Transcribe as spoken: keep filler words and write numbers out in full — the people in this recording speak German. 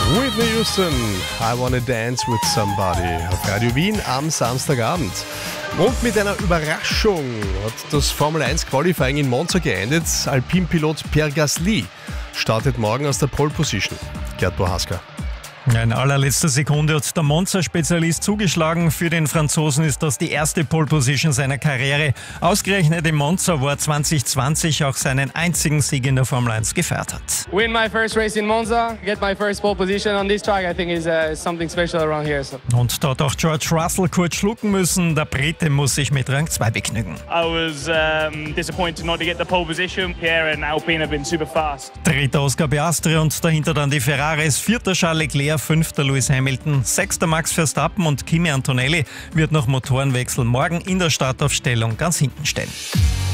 Whitney Houston, I Wanna Dance With Somebody auf Radio Wien am Samstagabend. Und mit einer Überraschung hat das Formel eins Qualifying in Monza geendet. Alpin-Pilot Pierre Gasly startet morgen aus der Pole Position. Gerd Bohaska. In allerletzter Sekunde hat der Monza-Spezialist zugeschlagen. Für den Franzosen ist das die erste Pole-Position seiner Karriere. Ausgerechnet in Monza, wo er zwanzig zwanzig auch seinen einzigen Sieg in der Formel eins gefeiert hat. Win my first race in Monza, get my first pole position on this track, I think is uh, something special around here. So. Und da hat auch George Russell kurz schlucken müssen. Der Brite muss sich mit Rang zwei begnügen. I was um, disappointed not to get the pole position. Pierre and Alpine have been super fast. Dritter Oscar Piastri und dahinter dann die Ferraris. Vierter Charles Leclerc, fünfter Lewis Hamilton, sechster Max Verstappen und Kimi Antonelli wird nach Motorenwechsel morgen in der Startaufstellung ganz hinten stehen.